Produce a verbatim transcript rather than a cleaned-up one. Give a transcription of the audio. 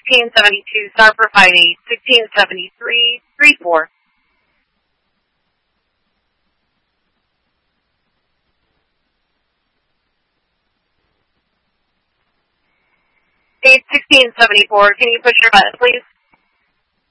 sixteen seventy-two, star for five eight, sixteen seventy-three, three four. Eight sixteen seventy-four, can you push your button, please?